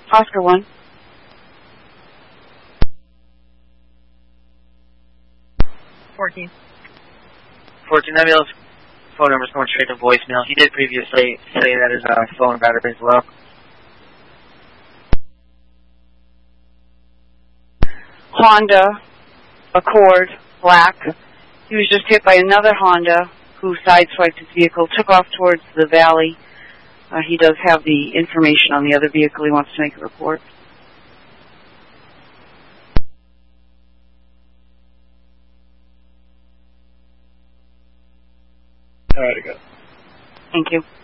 Oscar 1. Fourteen, that phone number's going straight to voicemail. He did previously say that his phone battery is low. Honda Accord, black. He was just hit by another Honda who sideswiped his vehicle, took off towards the valley. He does have the information on the other vehicle. He wants to make a report. All right, I got it. Thank you.